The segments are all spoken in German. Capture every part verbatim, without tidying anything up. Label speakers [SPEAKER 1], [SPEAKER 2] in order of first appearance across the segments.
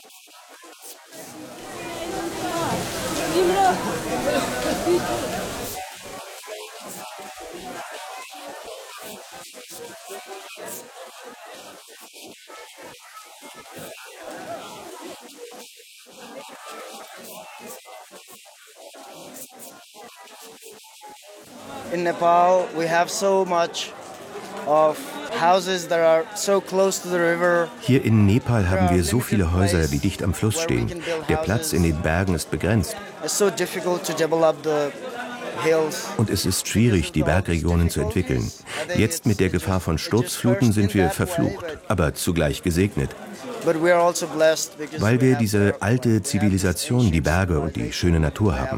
[SPEAKER 1] In Nepal, we have so much of houses that are so close to the river.
[SPEAKER 2] Hier in Nepal haben wir so viele Häuser, die dicht am Fluss stehen. Der Platz in den Bergen ist begrenzt.
[SPEAKER 1] It's so difficult to develop the hills.
[SPEAKER 2] Und es ist schwierig, die Bergregionen zu entwickeln. Jetzt mit der Gefahr von Sturzfluten sind wir verflucht, aber zugleich gesegnet. Weil wir diese alte Zivilisation, die Berge und die schöne Natur haben.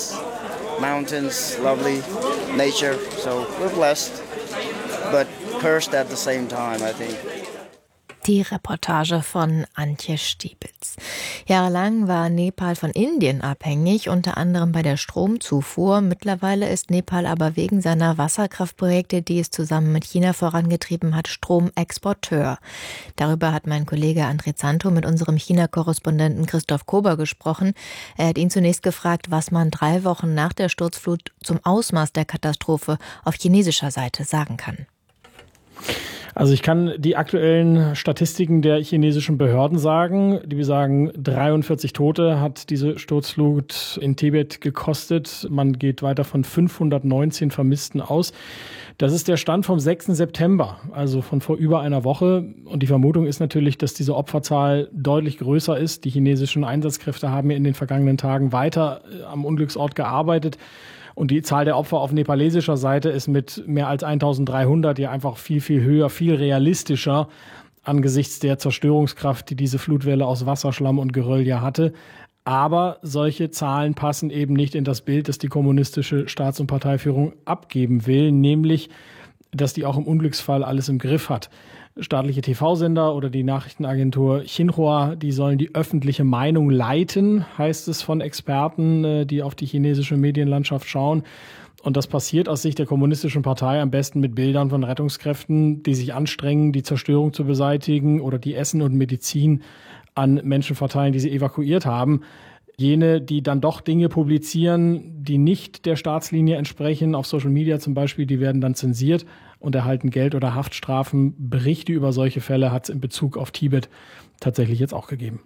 [SPEAKER 1] Mountains, lovely nature, so we're blessed, but cursed at the same time, I think.
[SPEAKER 3] Die Reportage von Antje Stiepitz. Jahrelang war Nepal von Indien abhängig, unter anderem bei der Stromzufuhr. Mittlerweile ist Nepal aber wegen seiner Wasserkraftprojekte, die es zusammen mit China vorangetrieben hat, Stromexporteur. Darüber hat mein Kollege André Zanto mit unserem China-Korrespondenten Christoph Kober gesprochen. Er hat ihn zunächst gefragt, was man drei Wochen nach der Sturzflut zum Ausmaß der Katastrophe auf chinesischer Seite sagen kann.
[SPEAKER 4] Also ich kann die aktuellen Statistiken der chinesischen Behörden sagen. Die sagen, dreiundvierzig Tote hat diese Sturzflut in Tibet gekostet. Man geht weiter von fünfhundertneunzehn Vermissten aus. Das ist der Stand vom sechsten September, also von vor über einer Woche. Und die Vermutung ist natürlich, dass diese Opferzahl deutlich größer ist. Die chinesischen Einsatzkräfte haben in den vergangenen Tagen weiter am Unglücksort gearbeitet. Und die Zahl der Opfer auf nepalesischer Seite ist mit mehr als eintausenddreihundert ja einfach viel, viel höher, viel realistischer angesichts der Zerstörungskraft, die diese Flutwelle aus Wasserschlamm und Geröll ja hatte. Aber solche Zahlen passen eben nicht in das Bild, das die kommunistische Staats- und Parteiführung abgeben will, nämlich, dass die auch im Unglücksfall alles im Griff hat. Staatliche T V-Sender oder die Nachrichtenagentur Xinhua, die sollen die öffentliche Meinung leiten, heißt es von Experten, die auf die chinesische Medienlandschaft schauen. Und das passiert aus Sicht der kommunistischen Partei am besten mit Bildern von Rettungskräften, die sich anstrengen, die Zerstörung zu beseitigen oder die Essen und Medizin an Menschen verteilen, die sie evakuiert haben. Jene, die dann doch Dinge publizieren, die nicht der Staatslinie entsprechen, auf Social Media zum Beispiel, die werden dann zensiert und erhalten Geld oder Haftstrafen. Berichte über solche Fälle hat es in Bezug auf Tibet tatsächlich jetzt auch gegeben.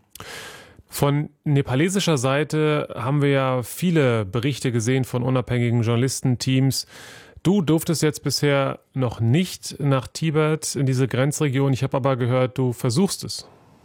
[SPEAKER 5] Von nepalesischer Seite haben wir ja viele Berichte gesehen von unabhängigen Journalistenteams. Du durftest jetzt bisher noch nicht nach Tibet in diese Grenzregion. Ich habe aber gehört, du versuchst es.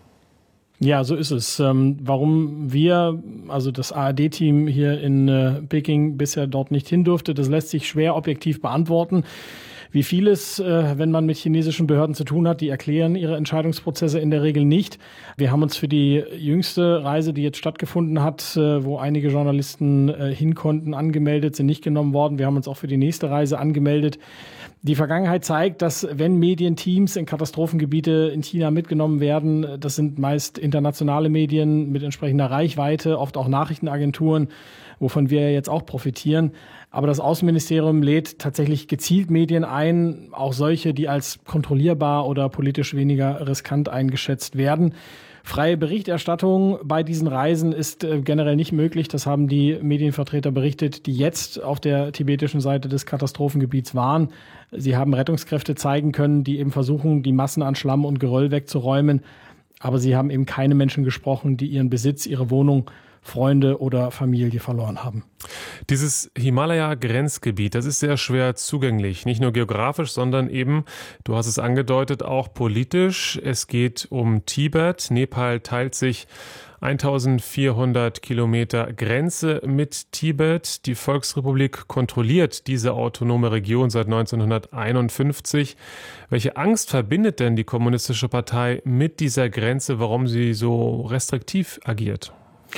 [SPEAKER 4] Ja, so ist es. Ähm, warum wir, also das A R D-Team hier in äh, Peking bisher dort nicht hin durfte, das lässt sich schwer objektiv beantworten. Wie vieles, äh, wenn man mit chinesischen Behörden zu tun hat, die erklären ihre Entscheidungsprozesse in der Regel nicht. Wir haben uns für die jüngste Reise, die jetzt stattgefunden hat, äh, wo einige Journalisten äh, hin konnten, angemeldet, sind nicht genommen worden. Wir haben uns auch für die nächste Reise angemeldet. Die Vergangenheit zeigt, dass wenn Medienteams in Katastrophengebiete in China mitgenommen werden, das sind meist internationale Medien mit entsprechender Reichweite, oft auch Nachrichtenagenturen, wovon wir jetzt auch profitieren. Aber das Außenministerium lädt tatsächlich gezielt Medien ein, auch solche, die als kontrollierbar oder politisch weniger riskant eingeschätzt werden. Freie Berichterstattung bei diesen Reisen ist äh, generell nicht möglich. Das haben die Medienvertreter berichtet, die jetzt auf der tibetischen Seite des Katastrophengebiets waren. Sie haben Rettungskräfte zeigen können, die eben versuchen, die Massen an Schlamm und Geröll wegzuräumen. Aber sie haben eben keine Menschen gesprochen, die ihren Besitz, ihre Wohnung, Freunde oder Familie verloren haben.
[SPEAKER 5] Dieses Himalaya-Grenzgebiet, das ist sehr schwer zugänglich, nicht nur geografisch, sondern eben, du hast es angedeutet, auch politisch. Es geht um Tibet. Nepal teilt sich eintausendvierhundert Kilometer Grenze mit Tibet. Die Volksrepublik kontrolliert diese autonome Region seit neunzehnhunderteinundfünfzig. Welche Angst verbindet denn die Kommunistische Partei mit dieser Grenze, warum sie so restriktiv agiert?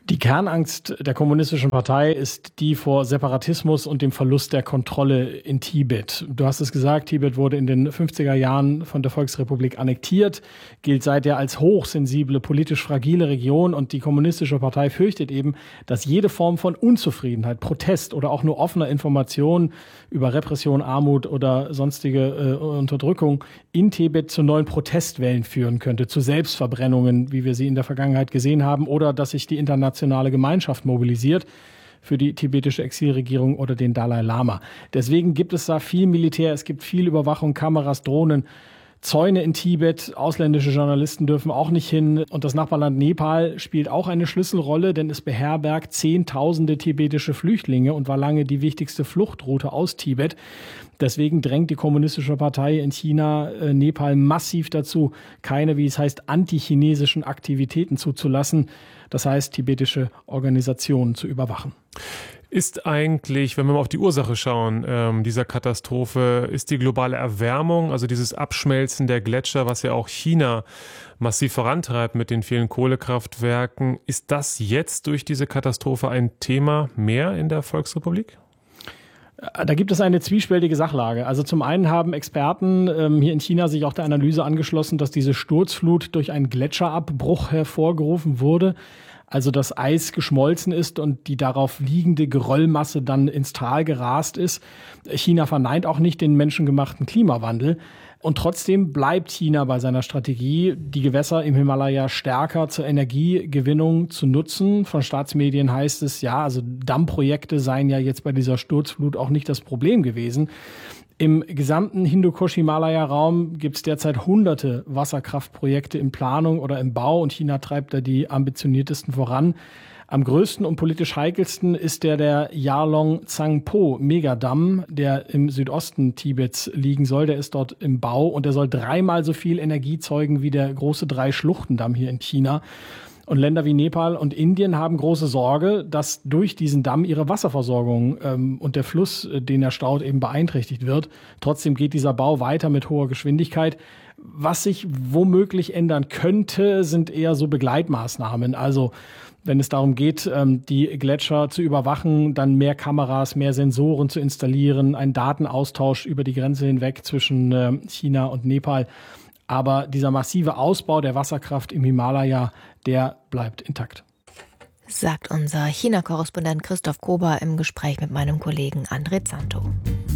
[SPEAKER 4] Die Kernangst der Kommunistischen Partei ist die vor Separatismus und dem Verlust der Kontrolle in Tibet. Du hast es gesagt, Tibet wurde in den fünfziger Jahren von der Volksrepublik annektiert, gilt seither als hochsensible, politisch fragile Region und die Kommunistische Partei fürchtet eben, dass jede Form von Unzufriedenheit, Protest oder auch nur offener Information über Repression, Armut oder sonstige äh, Unterdrückung in Tibet zu neuen Protestwellen führen könnte, zu Selbstverbrennungen, wie wir sie in der Vergangenheit gesehen haben, oder dass sich die internationale Gemeinschaft mobilisiert für die tibetische Exilregierung oder den Dalai Lama. Deswegen gibt es da viel Militär, es gibt viel Überwachung, Kameras, Drohnen, Zäune in Tibet, ausländische Journalisten dürfen auch nicht hin. Und das Nachbarland Nepal spielt auch eine Schlüsselrolle, denn es beherbergt Zehntausende tibetische Flüchtlinge und war lange die wichtigste Fluchtroute aus Tibet. Deswegen drängt die Kommunistische Partei in China äh, Nepal massiv dazu, keine, wie es heißt, antichinesischen Aktivitäten zuzulassen. Das heißt, tibetische Organisationen zu überwachen.
[SPEAKER 5] Ist eigentlich, wenn wir mal auf die Ursache schauen, ähm, dieser Katastrophe, ist die globale Erwärmung, also dieses Abschmelzen der Gletscher, was ja auch China massiv vorantreibt mit den vielen Kohlekraftwerken, ist das jetzt durch diese Katastrophe ein Thema mehr in der Volksrepublik?
[SPEAKER 4] Da gibt es eine zwiespältige Sachlage. Also zum einen haben Experten ähm, hier in China sich auch der Analyse angeschlossen, dass diese Sturzflut durch einen Gletscherabbruch hervorgerufen wurde. Also das Eis geschmolzen ist und die darauf liegende Geröllmasse dann ins Tal gerast ist. China verneint auch nicht den menschengemachten Klimawandel. Und trotzdem bleibt China bei seiner Strategie, die Gewässer im Himalaya stärker zur Energiegewinnung zu nutzen. Von Staatsmedien heißt es, ja, also Dammprojekte seien ja jetzt bei dieser Sturzflut auch nicht das Problem gewesen. Im gesamten Hindukusch-Himalaya-Raum gibt es derzeit hunderte Wasserkraftprojekte in Planung oder im Bau und China treibt da die ambitioniertesten voran. Am größten und politisch heikelsten ist der der Yarlong-Tsangpo-Megadamm, der im Südosten Tibets liegen soll. Der ist dort im Bau und der soll dreimal so viel Energie zeugen wie der große Drei-Schluchten-Damm hier in China. Und Länder wie Nepal und Indien haben große Sorge, dass durch diesen Damm ihre Wasserversorgung ähm, und der Fluss, den er staut, eben beeinträchtigt wird. Trotzdem geht dieser Bau weiter mit hoher Geschwindigkeit. Was sich womöglich ändern könnte, sind eher so Begleitmaßnahmen. Also wenn es darum geht, ähm, die Gletscher zu überwachen, dann mehr Kameras, mehr Sensoren zu installieren, einen Datenaustausch über die Grenze hinweg zwischen äh, China und Nepal. Aber dieser massive Ausbau der Wasserkraft im Himalaya, der bleibt intakt.
[SPEAKER 3] Sagt unser China-Korrespondent Christoph Kober im Gespräch mit meinem Kollegen André Zanto.